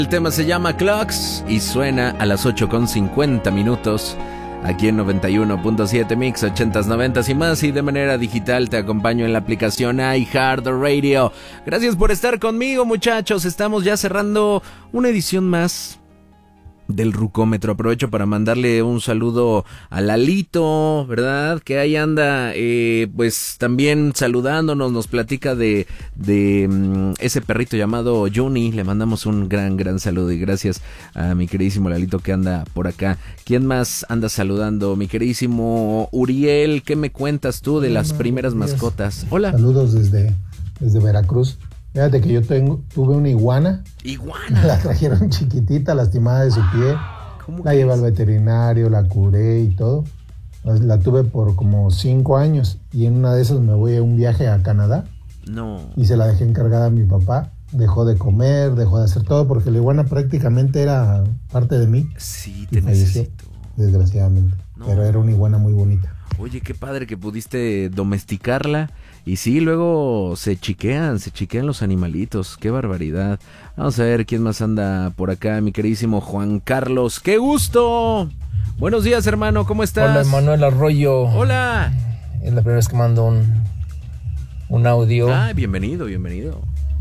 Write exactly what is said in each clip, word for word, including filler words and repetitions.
El tema se llama Clocks y suena a las ocho con cincuenta minutos. Aquí en noventa y uno punto siete Mix, ochentas, noventas y más. Y de manera digital te acompaño en la aplicación iHeartRadio. Gracias por estar conmigo, muchachos. Estamos ya cerrando una edición más del Rucómetro. Aprovecho para mandarle un saludo a Lalito, ¿verdad? Que ahí anda, eh, pues también saludándonos, nos platica de, de um, ese perrito llamado Juni. Le mandamos un gran, gran saludo y gracias a mi queridísimo Lalito que anda por acá. ¿Quién más anda saludando? Mi queridísimo Uriel, ¿qué me cuentas tú de las Hola, primeras mascotas? Hola. Saludos desde, desde Veracruz. Fíjate que yo tengo, tuve una iguana. Iguana. La trajeron chiquitita, lastimada de su pie. La llevé al veterinario, la curé y todo. La tuve por como cinco años y en una de esas me voy a un viaje a Canadá. No. Y se la dejé encargada a mi papá. Dejó de comer, dejó de hacer todo porque la iguana prácticamente era parte de mí. Sí, te necesito. Desgraciadamente. No. Pero era una iguana muy bonita. Oye, qué padre que pudiste domesticarla. Y sí, luego se chiquean, se chiquean los animalitos. ¡Qué barbaridad! Vamos a ver quién más anda por acá, mi queridísimo Juan Carlos. ¡Qué gusto! Buenos días, hermano, ¿cómo estás? Hola, Emanuel Arroyo. Hola. Es la primera vez que mando un, un audio. Ah, bienvenido, bienvenido.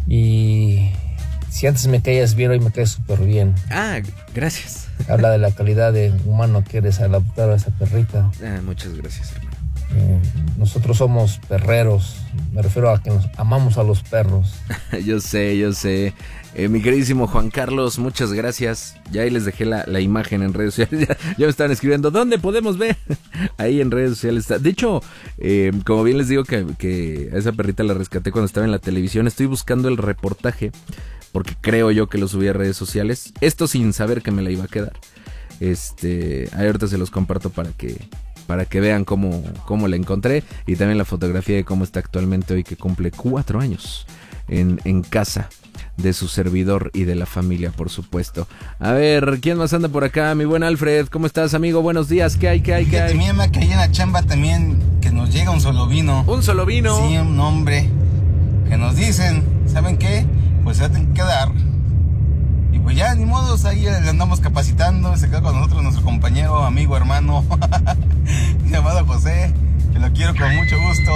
Y si antes me caías bien, hoy me caes súper bien. Ah, gracias. Habla de la calidad de humano que eres al adoptar a esa perrita. Ah, muchas gracias, hermano. Eh, nosotros somos perreros, me refiero a que nos amamos a los perros. Yo sé, yo sé. Eh, mi queridísimo Juan Carlos, muchas gracias. Ya ahí les dejé la, la imagen en redes sociales. Ya, ya me estaban escribiendo, ¿dónde podemos ver? Ahí en redes sociales está. De hecho, eh, como bien les digo que, que a esa perrita la rescaté cuando estaba en la televisión. Estoy buscando el reportaje porque creo yo que lo subí a redes sociales. Esto sin saber que me la iba a quedar. Este, ahorita se los comparto para que... para que vean cómo, cómo la encontré y también la fotografía de cómo está actualmente hoy que cumple cuatro años en, en casa de su servidor y de la familia, por supuesto. A ver, ¿quién más anda por acá? Mi buen Alfred, ¿cómo estás, amigo? Buenos días, ¿qué hay, qué hay, qué hay? Fíjate, mi que ahí en la chamba también que nos llega un solo vino. ¿Un solo vino? Sí, un hombre que nos dicen, ¿saben qué? Pues se tienen que quedar. Y pues ya, ni modos, ahí le andamos capacitando. Se queda con nosotros nuestro compañero, amigo, hermano llamado José, que lo quiero con mucho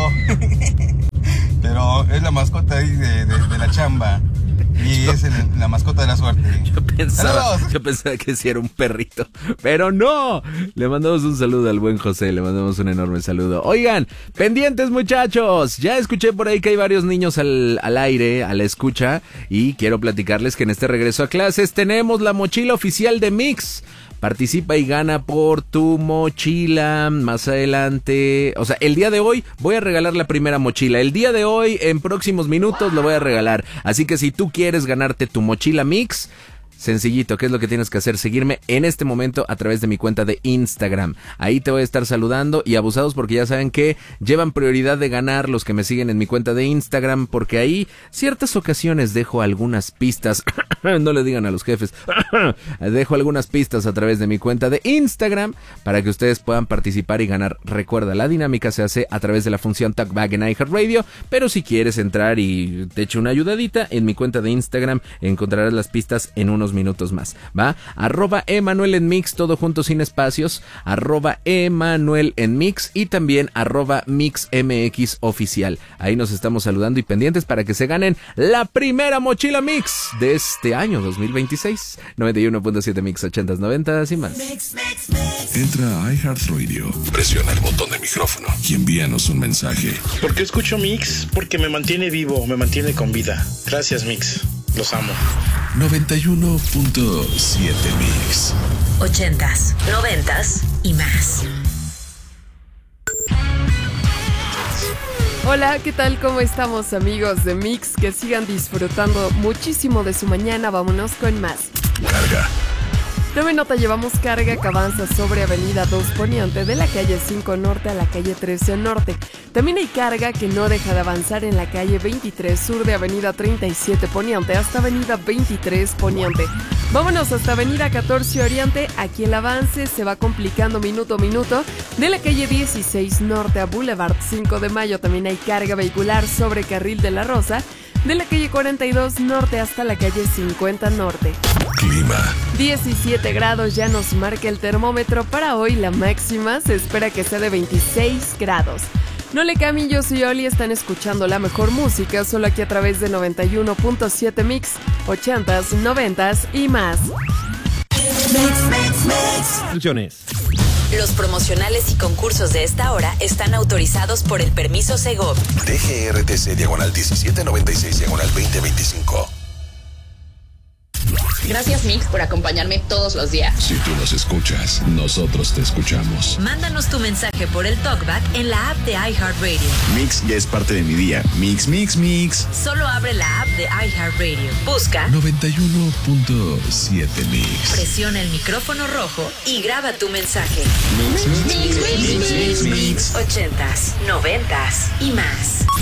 gusto. Pero es la mascota ahí de, de, de la chamba. Y yo, es el, la mascota de la suerte. Yo pensaba, yo pensaba que sí era un perrito, pero no. Le mandamos un saludo al buen José, le mandamos un enorme saludo. Oigan, pendientes, muchachos. Ya escuché por ahí que hay varios niños al, al aire, a la escucha, y quiero platicarles que en este regreso a clases tenemos la mochila oficial de Mix. Participa y gana por tu mochila más adelante. O sea, el día de hoy voy a regalar la primera mochila. El día de hoy, en próximos minutos, lo voy a regalar. Así que si tú quieres ganarte tu mochila Mix, sencillito, ¿qué es lo que tienes que hacer? Seguirme en este momento a través de mi cuenta de Instagram. Ahí te voy a estar saludando y abusados porque ya saben que llevan prioridad de ganar los que me siguen en mi cuenta de Instagram, porque ahí ciertas ocasiones dejo algunas pistas. No le digan a los jefes. Dejo algunas pistas a través de mi cuenta de Instagram para que ustedes puedan participar y ganar. Recuerda, la dinámica se hace a través de la función Talkback en iHeartRadio, pero si quieres entrar y te echo una ayudadita, en mi cuenta de Instagram encontrarás las pistas en unos minutos más, ¿va? Arroba Emanuel en Mix, todo junto sin espacios, arroba Emanuel en Mix y también arroba MixMX oficial. Ahí nos estamos saludando y pendientes para que se ganen la primera mochila Mix de este año dos mil veintiséis. noventa y uno punto siete Mix, ochentas, noventas y más. Mix, mix, mix. Entra a iHeartRadio, presiona el botón de micrófono y envíanos un mensaje. ¿Por qué escucho Mix? Porque me mantiene vivo, me mantiene con vida. Gracias, Mix. Los amo. noventa y uno punto siete Mix. Ochentas, noventas y más. Hola, ¿qué tal? ¿Cómo estamos, amigos de Mix? Que sigan disfrutando muchísimo de su mañana. Vámonos con más. Carga. Nueve nota, llevamos carga que avanza sobre Avenida dos Poniente, de la calle cinco Norte a la calle trece Norte. También hay carga que no deja de avanzar en la calle veintitrés Sur de Avenida treinta y siete Poniente hasta Avenida veintitrés Poniente. Vámonos hasta Avenida catorce Oriente. Aquí el avance se va complicando minuto a minuto. De la calle dieciséis Norte a Boulevard cinco de Mayo también hay carga vehicular sobre Carril de la Rosa. de la calle cuarenta y dos Norte hasta la calle cincuenta Norte. Clima. diecisiete grados ya nos marca el termómetro para hoy. La máxima se espera que sea de veintiséis grados. No le cambien, yo soy Oli, están escuchando la mejor música solo aquí a través de noventa y uno punto siete Mix, ochentas, noventas y más. Funciones. Los promocionales y concursos de esta hora están autorizados por el permiso Segov. D G R T C diagonal diecisiete noventa y seis diagonal veinte veinticinco. Gracias, Mix, por acompañarme todos los días. Si tú nos escuchas, nosotros te escuchamos. Mándanos tu mensaje por el TalkBack en la app de iHeartRadio. Mix ya es parte de mi día. Mix, mix, mix. Solo abre la app de iHeartRadio. Busca noventa y uno punto siete Mix. Presiona el micrófono rojo y graba tu mensaje. Mix, mix, mix, mix, mix, mix. Ochentas, noventas y más.